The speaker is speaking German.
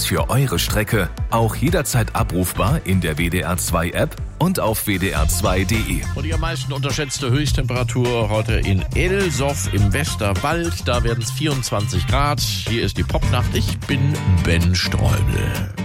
für eure Strecke, auch jederzeit abrufbar in der WDR2-App und auf wdr2.de. Und die am meisten unterschätzte Höchsttemperatur heute in Elsoff im Westerwald. Da werden es 24 Grad. Hier ist die Popnacht. Ich bin Ben Streubel.